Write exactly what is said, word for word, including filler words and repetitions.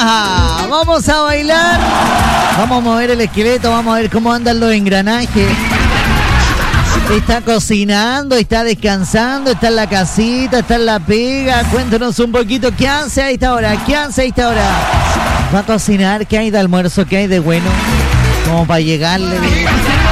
Vamos a bailar. Vamos a mover el esqueleto. Vamos a ver cómo andan los engranajes. Está cocinando, está descansando, está en la casita, está en la pega. Cuéntanos un poquito qué hace a esta hora, qué hace a esta hora. Va a cocinar, qué hay de almuerzo, qué hay de bueno, como para llegarle.